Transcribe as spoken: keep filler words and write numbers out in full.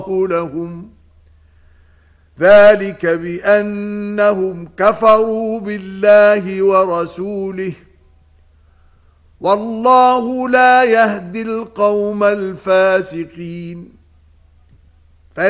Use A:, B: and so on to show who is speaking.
A: لهم ذلك بأنهم كفروا بالله ورسوله والله لا يهدي القوم الفاسقين.